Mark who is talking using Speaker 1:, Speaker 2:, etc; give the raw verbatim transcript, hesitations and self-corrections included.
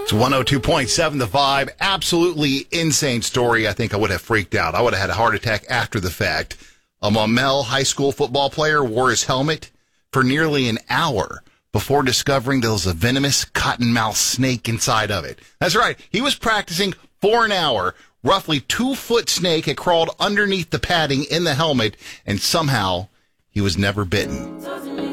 Speaker 1: It's one oh two point seven The Vibe. Absolutely insane story. I think I would have freaked out. I would have had a heart attack after the fact. A Maumelle high school football player wore his helmet for nearly an hour before discovering there was a venomous cottonmouth snake inside of it. That's right. He was practicing for an hour. Roughly two-foot snake had crawled underneath the padding in the helmet, and somehow he was never bitten.